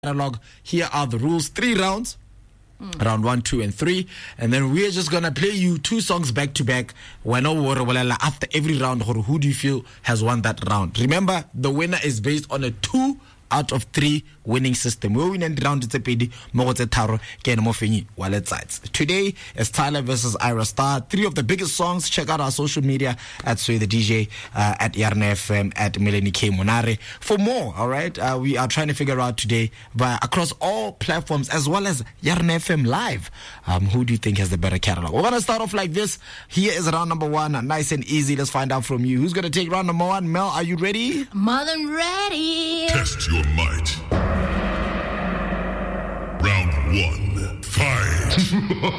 catalog. Here are the rules. 3 rounds. Round 1, 2, and 3. And then we're just going to play you 2 songs back to back. After every round, who do you feel has won that round? Remember, the winner is based on a 2 out of 3 winning system. We win and round today is Tyler versus Ira Star. 3 of the biggest songs. Check out our social media at Sway the DJ, at Yarna FM, at Melanie K Monare for more. All right, we are trying to figure out today, but across all platforms as well as Yarna FM Live, who do you think has the better catalog? We're gonna start off like this. Here is round number 1, nice and easy. Let's find out from you. Who's gonna take round number 1? Mel, are you ready? More than ready. Test your might. Round 1, fight.